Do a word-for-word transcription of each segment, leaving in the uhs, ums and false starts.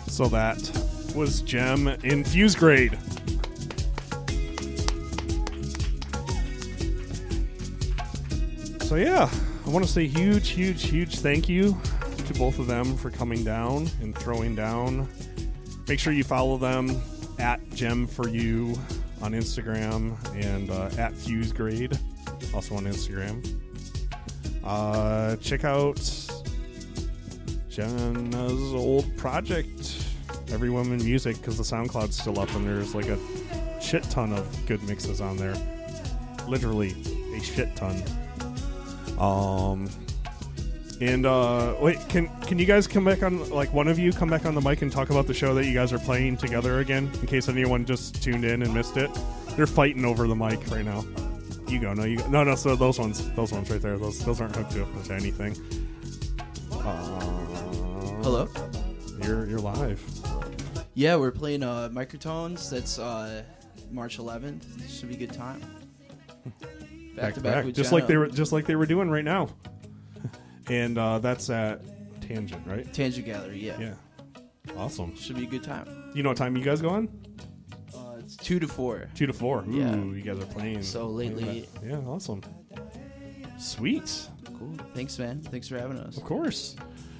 So that was Gem in Fuse Grade. So yeah, I want to say huge, huge, huge thank you to both of them for coming down and throwing down. Make sure you follow them at Gem for You on Instagram and uh, at Fuse Grade, also on Instagram. Uh, check out Jenna's old project, Every Woman Music, because the SoundCloud's still up and there's like a shit ton of good mixes on there. Literally a shit ton. Um, and uh, wait, can can you guys come back on? Like one of you come back on the mic and talk about the show that you guys are playing together again, in case anyone just tuned in and missed it. They're fighting over the mic right now. You go, no, you go. no, no. So those ones, those ones right there, those those aren't hooked up to anything. Uh, Hello. You're you're live. Yeah, we're playing uh, Microtones. That's uh, March eleventh. Should be a good time. Back, Back to to back, back, with just Jenna. like they were, just like they were doing right now. And uh, that's at Tangent, right? Tangent Gallery. Yeah. Yeah. Awesome. Should be a good time. You know what time you guys go on? Uh, it's two to four. Two to four. Ooh, Yeah. you guys are playing. So lately- Yeah, awesome. Sweet. Cool. Thanks, man. Thanks for having us. Of course.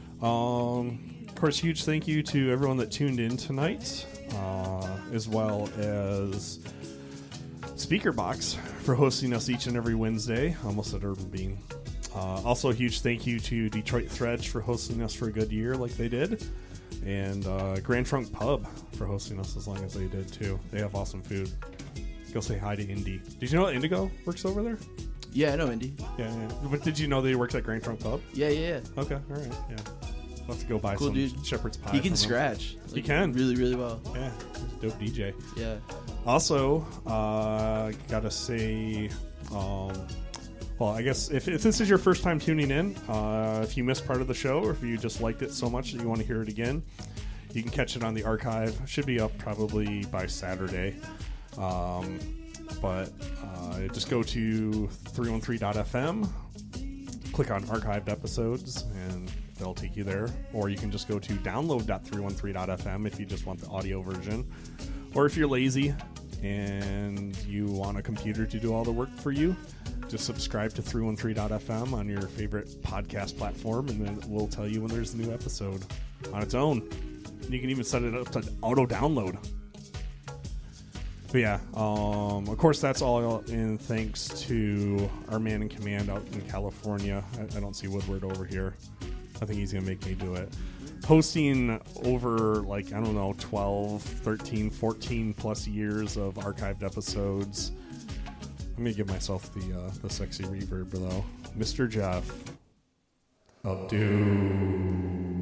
Um, of course, huge thank you to everyone that tuned in tonight, uh, as well as Speakerbox for hosting us each and every Wednesday. Almost said Urban Bean. Uh, also, a huge thank you to Detroit Threads for hosting us for a good year like they did. And uh, Grand Trunk Pub for hosting us as long as they did, too. They have awesome food. Go say hi to Indy. Did you know that Indigo works over there? Yeah, I know Indy. Yeah, yeah. But did you know that he works at Grand Trunk Pub? Yeah, yeah, yeah. Okay, all right, yeah. I'll have to go buy Cool some dude. shepherd's pie. He can from him. scratch. He can. Really, really well. Yeah, he's a dope D J. Yeah. Also, uh, gotta say, um, well, I guess if, if this is your first time tuning in, uh, if you missed part of the show or if you just liked it so much that you want to hear it again, you can catch it on the archive. Should be up probably by Saturday. Um, but uh, just go to three one three dot f m, click on archived episodes, and they'll take you there. Or you can just go to download dot three one three dot f m if you just want the audio version. Or if you're lazy and you want a computer to do all the work for you, just subscribe to three one three dot f m on your favorite podcast platform, and then it will tell you when there's a new episode on its own. And you can even set it up to auto download. But yeah, um, of course, that's all in thanks to our man in command out in California. I, I don't see Woodward over here. I think he's going to make me do it. Posting over, like, I don't know, twelve, thirteen, fourteen plus years of archived episodes. I'm going to give myself the uh, the sexy reverb, though. Mister Jeff of Doom.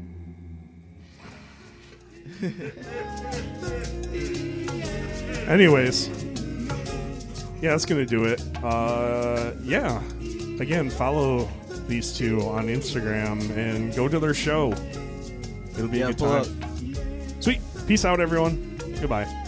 Anyways, yeah, that's going to do it. Uh, yeah. Again, follow these two on Instagram and go to their show. It'll be Yeah, a good pull time. up. Sweet. Peace out, everyone. Goodbye.